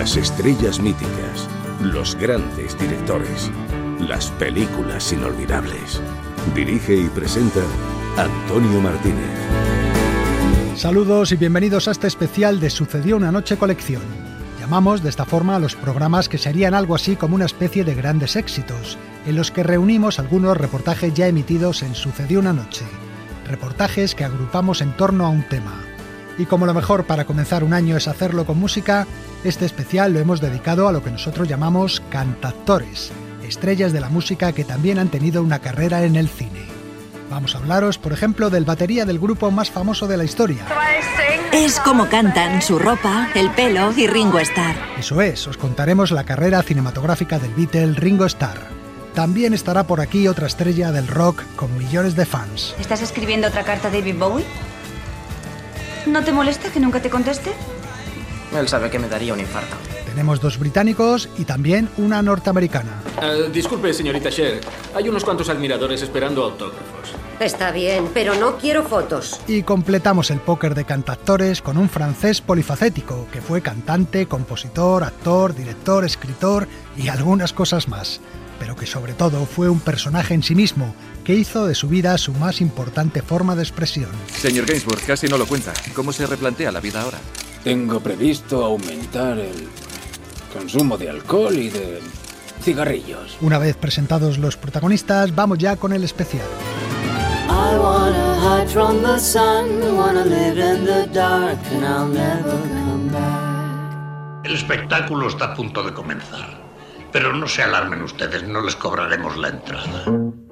Las estrellas míticas, los grandes directores, las películas inolvidables. Dirige y presenta Antonio Martínez. Saludos y bienvenidos a este especial de Sucedió una noche colección. Llamamos de esta forma a los programas que serían algo así como una especie de grandes éxitos, en los que reunimos algunos reportajes ya emitidos en Sucedió una noche. Reportajes que agrupamos en torno a un tema. Y como lo mejor para comenzar un año es hacerlo con música, este especial lo hemos dedicado a lo que nosotros llamamos cantautores, estrellas de la música que también han tenido una carrera en el cine. Vamos a hablaros, por ejemplo, del batería del grupo más famoso de la historia. Es como cantan, su ropa, el pelo y Ringo Starr. Eso es, os contaremos la carrera cinematográfica del Beatle Ringo Starr. También estará por aquí otra estrella del rock con millones de fans. ¿Estás escribiendo otra carta a David Bowie? ¿No te molesta que nunca te conteste? Él sabe que me daría un infarto. Tenemos dos británicos y también una norteamericana. Disculpe, señorita Cher. Hay unos cuantos admiradores esperando autógrafos. Está bien, pero no quiero fotos. Y completamos el póker de cantautores con un francés polifacético que fue cantante, compositor, actor, director, escritor y algunas cosas más, pero que sobre todo fue un personaje en sí mismo que hizo de su vida su más importante forma de expresión. Señor Gainsbourg, casi no lo cuenta. ¿Cómo se replantea la vida ahora? Tengo previsto aumentar el consumo de alcohol y de cigarrillos. Una vez presentados los protagonistas, vamos ya con el especial. I wanna hide from the sun, wanna live in the dark, and I'll never come back. El espectáculo está a punto de comenzar, pero no se alarmen ustedes, no les cobraremos la entrada.